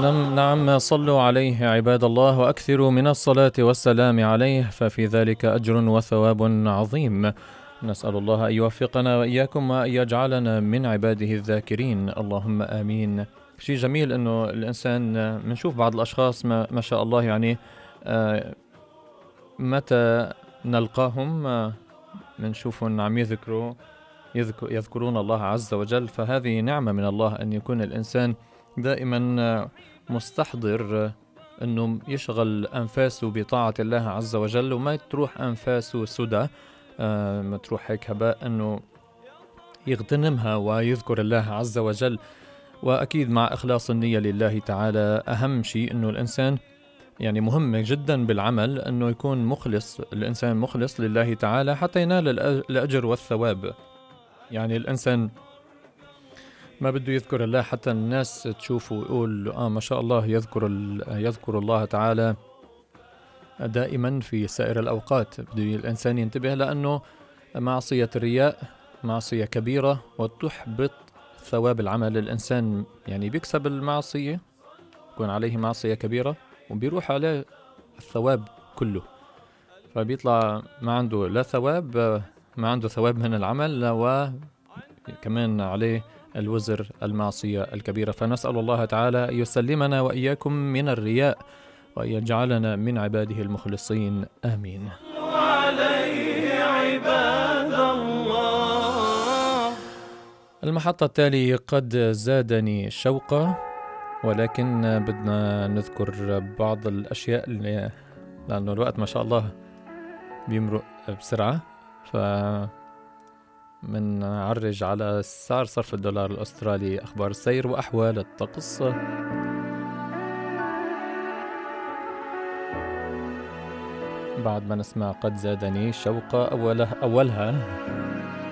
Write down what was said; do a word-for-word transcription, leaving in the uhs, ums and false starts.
نعم نعم صلوا عليه عباد الله وأكثروا من الصلاة والسلام عليه ففي ذلك أجر وثواب عظيم. نسأل الله أن يوفقنا وإياكم وأن يجعلنا من عباده الذاكرين، اللهم آمين. شيء جميل أنه الإنسان منشوف بعض الأشخاص ما, ما شاء الله يعني آه متى نلقاهم آه منشوفهم عم يذكروا يذكر يذكرون الله عز وجل، فهذه نعمة من الله أن يكون الإنسان دائما مستحضر أنه يشغل أنفاسه بطاعة الله عز وجل وما تروح أنفاسه سدى، آه ما تروح هيك هباء، أنه يغتنمها ويذكر الله عز وجل، وأكيد مع إخلاص النية لله تعالى. أهم شيء أنه الإنسان يعني مهم جدا بالعمل أنه يكون مخلص، الإنسان مخلص لله تعالى حتى ينال الأجر والثواب. يعني الإنسان ما بده يذكر الله حتى الناس تشوفه ويقول آه ما شاء الله يذكر, يذكر الله تعالى دائما في سائر الأوقات. بده الإنسان ينتبه لأنه معصية الرياء معصية كبيرة وتحبط ثواب العمل. الإنسان يعني بيكسب المعصية، يكون عليه معصية كبيرة وبيروح عليه الثواب كله، فبيطلع ما عنده لا ثواب، ما عنده ثواب من العمل وكمان عليه الوزر المعصية الكبيرة. فنسأل الله تعالى أن يسلمنا وإياكم من الرياء وأن يجعلنا من عباده المخلصين، آمين. عليه عباد الله. المحطة التالية قد زادني شوقا، ولكن بدنا نذكر بعض الأشياء اللي لأنه الوقت ما شاء الله بيمرق بسرعة، ف من عرج على سعر صرف الدولار الأسترالي، أخبار السير وأحوال الطقس. بعد ما نسمع قد زادني شوقا أولها, أولها